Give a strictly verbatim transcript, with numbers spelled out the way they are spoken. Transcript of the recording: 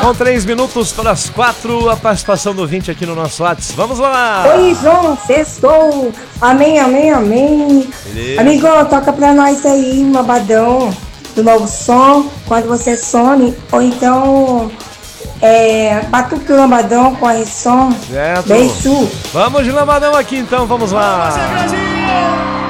Com três minutos para as quatro, a participação do ouvinte aqui no nosso WhatsApp. Vamos lá! Oi, João, sextou! Amém, amém, amém! Beleza. Amigo, toca pra nós aí, um Lambadão do novo som, quando você some, ou então é, Batuque o Lambadão com a som. Certo. Beijo! Vamos de Lambadão aqui então, vamos lá! Vamos,